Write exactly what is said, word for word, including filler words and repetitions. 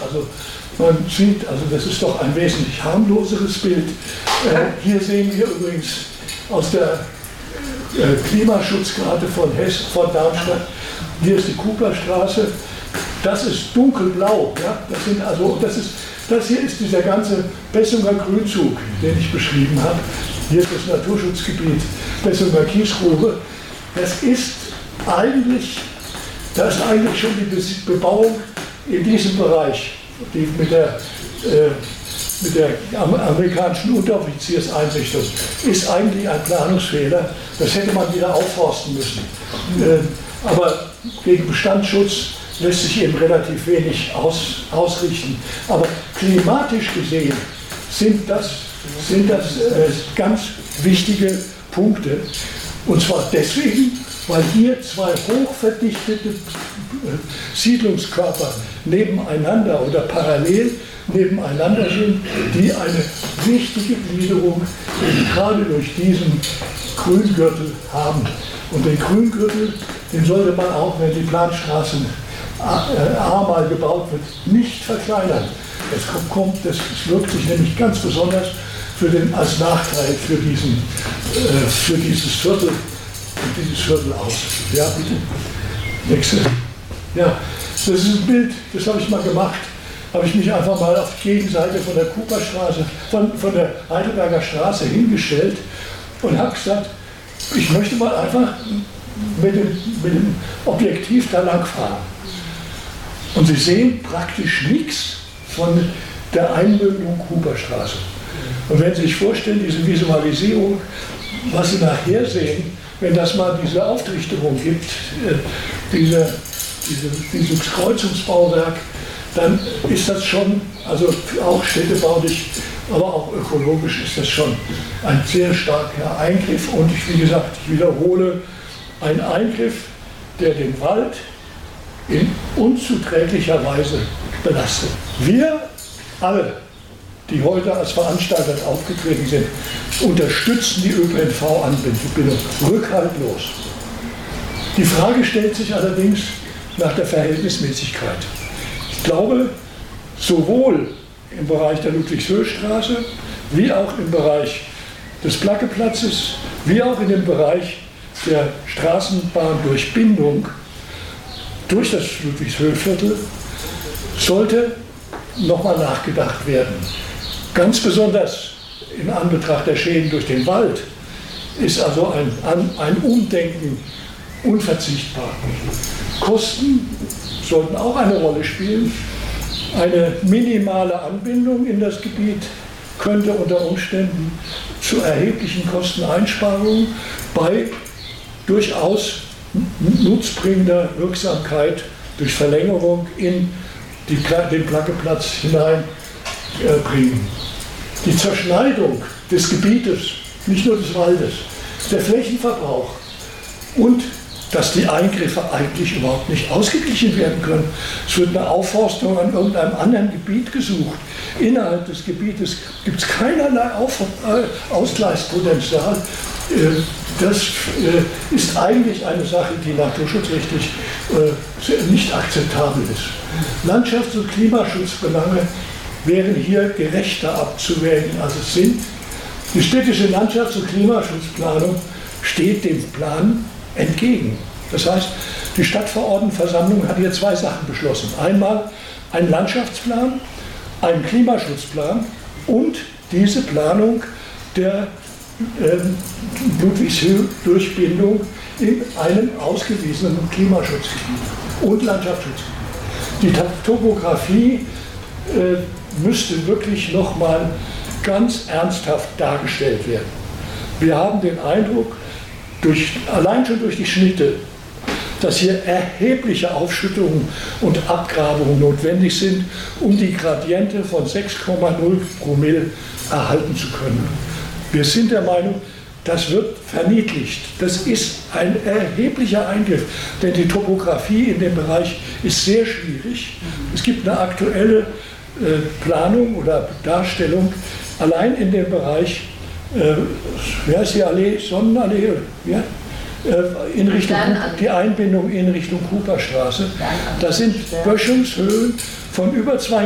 Also man sieht, also das ist doch ein wesentlich harmloseres Bild. Äh, hier sehen wir übrigens aus der äh, Klimaschutzkarte von Hessen, von Darmstadt. Hier ist die Cooperstraße. Das ist dunkelblau. Ja? Das, sind also, das, ist, das hier ist dieser ganze Bessunger Grünzug, den ich beschrieben habe. Hier ist das Naturschutzgebiet Bessunger Kiesgrube. Das ist eigentlich, das ist eigentlich schon die Bebauung in diesem Bereich, die mit der, äh, mit der amerikanischen Unteroffizierseinrichtung, ist eigentlich ein Planungsfehler. Das hätte man wieder aufforsten müssen. Äh, aber gegen Bestandsschutz lässt sich eben relativ wenig aus, ausrichten. Aber klimatisch gesehen sind das, sind das äh, ganz wichtige Punkte. Und zwar deswegen, weil hier zwei hochverdichtete Siedlungskörper nebeneinander oder parallel nebeneinander sind, die eine wichtige Gliederung gerade durch diesen Grüngürtel haben. Und den Grüngürtel, den sollte man auch, wenn die Planstraßen A mal gebaut wird, nicht verkleinern. Das kommt, das wirkt sich nämlich ganz besonders für den, als Nachteil für, diesen, äh, für dieses Viertel, für dieses Viertel aus. Ja, bitte. Nächste. Ja, das ist ein Bild, das habe ich mal gemacht. Habe ich mich einfach mal auf die Gegenseite von der Cooperstraße, von, von der Heidelberger Straße hingestellt und habe gesagt, ich möchte mal einfach mit dem, mit dem Objektiv da lang fahren. Und Sie sehen praktisch nichts von der Einmündung Cooperstraße. Und wenn Sie sich vorstellen, diese Visualisierung, was Sie nachher sehen, wenn das mal diese Auftrichterung gibt, äh, diese, diese, dieses Kreuzungsbauwerk, dann ist das schon, also auch städtebaulich, aber auch ökologisch ist das schon ein sehr starker Eingriff. Und ich, wie gesagt, ich wiederhole, ein Eingriff, der den Wald in unzuträglicher Weise belastet. Wir alle, die heute als Veranstalter aufgetreten sind, unterstützen die Ö P N V-Anbindung rückhaltlos. Die Frage stellt sich allerdings nach der Verhältnismäßigkeit. Ich glaube, sowohl im Bereich der Ludwigshöchstraße, wie auch im Bereich des Plackeplatzes, wie auch in dem Bereich der Straßenbahndurchbindung durch das Ludwigshöchviertel sollte nochmal nachgedacht werden. Ganz besonders in Anbetracht der Schäden durch den Wald ist also ein, ein Umdenken unverzichtbar. Kosten sollten auch eine Rolle spielen. Eine minimale Anbindung in das Gebiet könnte unter Umständen zu erheblichen Kosteneinsparungen bei durchaus nutzbringender Wirksamkeit durch Verlängerung in die, den Plackeplatz hineinbringen. Die Zerschneidung des Gebietes, nicht nur des Waldes, der Flächenverbrauch und dass die Eingriffe eigentlich überhaupt nicht ausgeglichen werden können. Es wird eine Aufforstung an irgendeinem anderen Gebiet gesucht. Innerhalb des Gebietes gibt es keinerlei Auf äh, Ausgleichspotenzial. Äh, das äh, ist eigentlich eine Sache, die naturschutzrechtlich äh, nicht akzeptabel ist. Landschafts- und Klimaschutzbelange wären hier gerechter abzuwägen, als es sind. Die städtische Landschafts- und Klimaschutzplanung steht dem Plan entgegen. Das heißt, die Stadtverordnetenversammlung hat hier zwei Sachen beschlossen. Einmal einen Landschaftsplan, einen Klimaschutzplan und diese Planung der äh, Ludwigshöhe-Durchbindung in einem ausgewiesenen Klimaschutzgebiet und Landschaftsschutzgebiet. Die Topografie äh, müsste wirklich nochmal ganz ernsthaft dargestellt werden. Wir haben den Eindruck, durch, allein schon durch die Schnitte, dass hier erhebliche Aufschüttungen und Abgrabungen notwendig sind, um die Gradiente von sechs Komma null Promille erhalten zu können. Wir sind der Meinung, das wird verniedlicht. Das ist ein erheblicher Eingriff, denn die Topografie in dem Bereich ist sehr schwierig. Es gibt eine aktuelle äh, Planung oder Darstellung, allein in dem Bereich, äh, wie heißt die Allee, Sonnenallee, ja? äh, in Richtung, die Einbindung in Richtung Cooperstraße. Da sind Böschungshöhen von über zwei